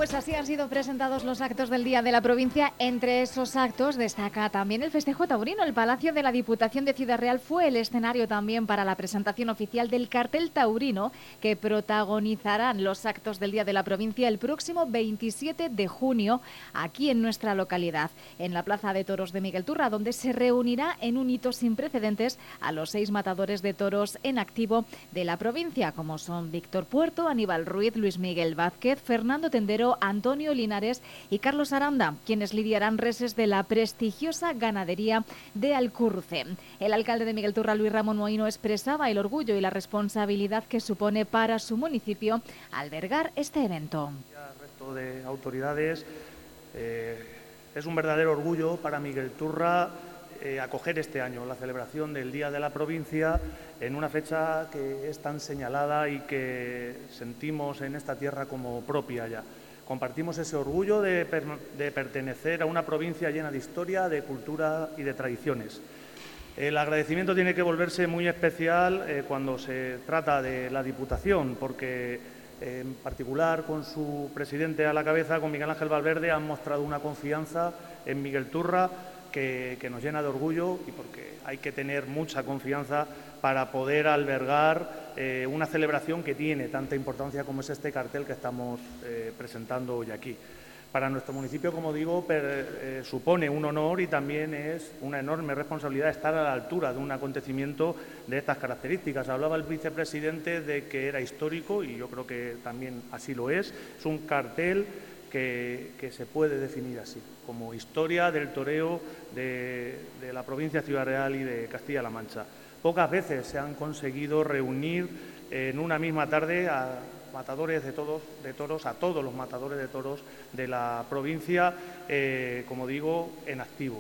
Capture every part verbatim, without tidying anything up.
Pues así han sido presentados los actos del Día de la Provincia. Entre esos actos destaca también el festejo taurino. El Palacio de la Diputación de Ciudad Real fue el escenario también para la presentación oficial del cartel taurino que protagonizarán los actos del Día de la Provincia el próximo veintisiete de junio aquí en nuestra localidad, en la Plaza de Toros de Miguel Turra, donde se reunirá en un hito sin precedentes a los seis matadores de toros en activo de la provincia, como son Víctor Puerto, Aníbal Ruiz, Luis Miguel Vázquez, Fernando Tendero, Antonio Linares y Carlos Aranda, quienes lidiarán reses de la prestigiosa ganadería de Alcurrucé. El alcalde de Miguel Turra, Luis Ramón Moino, expresaba el orgullo y la responsabilidad que supone para su municipio albergar este evento. Al resto de autoridades, eh, es un verdadero orgullo para Miguel Turra eh, acoger este año la celebración del Día de la Provincia en una fecha que es tan señalada y que sentimos en esta tierra como propia ya. Compartimos ese orgullo de, per de pertenecer a una provincia llena de historia, de cultura y de tradiciones. El agradecimiento tiene que volverse muy especial eh, cuando se trata de la Diputación, porque eh, en particular con su presidente a la cabeza, con Miguel Ángel Valverde, han mostrado una confianza en Miguel Turra que, que nos llena de orgullo, y porque hay que tener mucha confianza para poder albergar eh, una celebración que tiene tanta importancia como es este cartel que estamos eh, presentando hoy aquí. Para nuestro municipio, como digo, per, eh, supone un honor y también es una enorme responsabilidad estar a la altura de un acontecimiento de estas características. Hablaba el vicepresidente de que era histórico y yo creo que también así lo es. Es un cartel que, que se puede definir así, como historia del toreo de, de la provincia de Ciudad Real y de Castilla-La Mancha. Pocas veces se han conseguido reunir en una misma tarde a matadores de, todos, de toros, a todos los matadores de toros de la provincia, eh, como digo, en activo.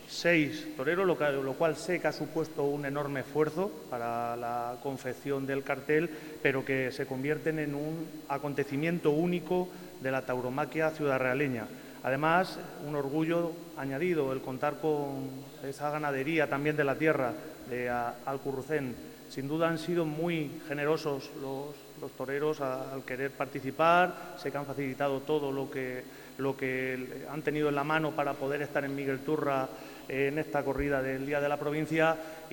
Seis toreros, lo, que, lo cual sé que ha supuesto un enorme esfuerzo para la confección del cartel, pero que se convierten en un acontecimiento único de la tauromaquia ciudadrealeña. Además, un orgullo añadido el contar con esa ganadería también de la tierra, de Alcurrucén. Sin duda han sido muy generosos los, los toreros al querer participar. Sé que han facilitado todo lo que, lo que han tenido en la mano para poder estar en Miguel Turra en esta corrida del Día de la Provincia,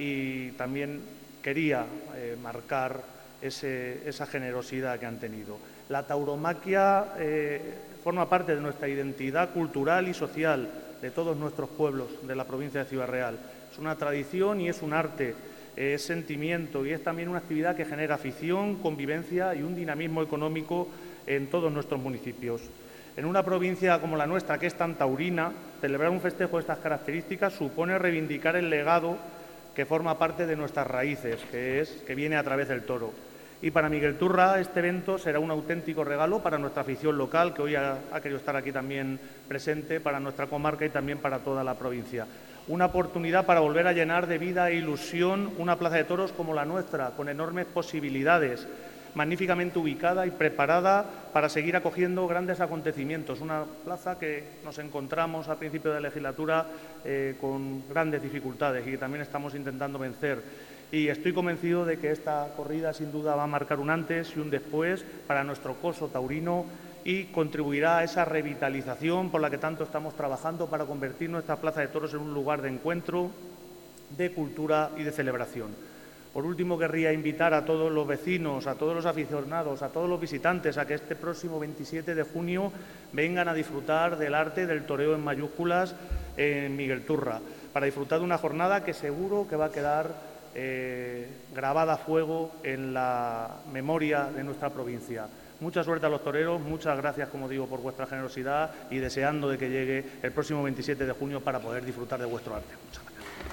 y también quería eh, marcar ese, esa generosidad que han tenido. La tauromaquia eh, forma parte de nuestra identidad cultural y social de todos nuestros pueblos de la provincia de Ciudad Real. Es una tradición y es un arte, es sentimiento y es también una actividad que genera afición, convivencia y un dinamismo económico en todos nuestros municipios. En una provincia como la nuestra, que es tan taurina, celebrar un festejo de estas características supone reivindicar el legado que forma parte de nuestras raíces, que, es, que viene a través del toro. Y para Miguel Turra este evento será un auténtico regalo para nuestra afición local, que hoy ha, ha querido estar aquí también presente, para nuestra comarca y también para toda la provincia. Una oportunidad para volver a llenar de vida e ilusión una plaza de toros como la nuestra, con enormes posibilidades, magníficamente ubicada y preparada para seguir acogiendo grandes acontecimientos. Una plaza que nos encontramos a principio de legislatura eh, con grandes dificultades y que también estamos intentando vencer. Y estoy convencido de que esta corrida sin duda va a marcar un antes y un después para nuestro coso taurino y contribuirá a esa revitalización por la que tanto estamos trabajando para convertir nuestra plaza de toros en un lugar de encuentro, de cultura y de celebración. Por último, querría invitar a todos los vecinos, a todos los aficionados, a todos los visitantes a que este próximo veintisiete de junio vengan a disfrutar del arte del toreo en mayúsculas en Miguel Turra, para disfrutar de una jornada que seguro que va a quedar eh, grabada a fuego en la memoria de nuestra provincia. Mucha suerte a los toreros, muchas gracias, como digo, por vuestra generosidad y deseando de que llegue el próximo veintisiete de junio para poder disfrutar de vuestro arte. Muchas gracias.